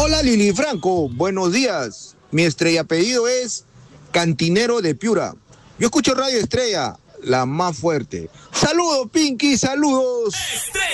Hola Lili Franco, buenos días. Mi estrella apellido es Cantinero de Piura. Yo escucho Radio Estrella, la más fuerte. Saludos, Pinky, saludos.